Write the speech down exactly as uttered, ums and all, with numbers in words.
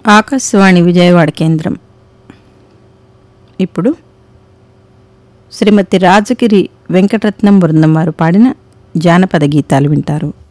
ఆకాశవాణి విజయవాడ కేంద్రం. ఇప్పుడు శ్రీమతి రాజగిరి వెంకటరత్నం బృందం వారు పాడిన జానపద గీతాలు వింటారు.